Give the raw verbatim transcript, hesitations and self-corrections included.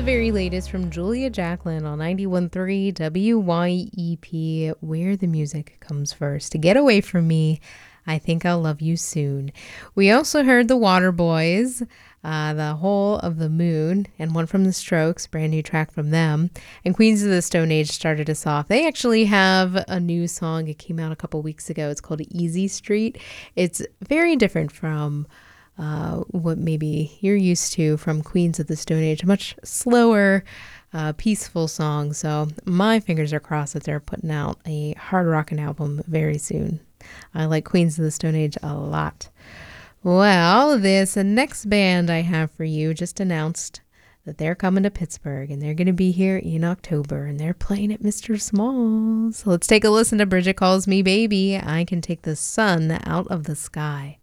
very latest from Julia Jacklin on ninety-one point three W Y E P, where the music comes first. To Get Away From Me, I Think I'll Love You Soon. We also heard the Waterboys, uh, The Whole of the Moon, and one from the Strokes, brand new track from them. And Queens of the Stone Age started us off. They actually have a new song. It came out a couple weeks ago. It's called Easy Street. It's very different from Uh, what maybe you're used to from Queens of the Stone Age, a much slower, uh, peaceful song. So my fingers are crossed that they're putting out a hard rockin' album very soon. I like Queens of the Stone Age a lot. Well, this next band I have for you just announced that they're coming to Pittsburgh, and they're going to be here in October, and they're playing at Mister Smalls. So let's take a listen to Bridget Calls Me Baby. I Can Take the Sun Out of the Sky.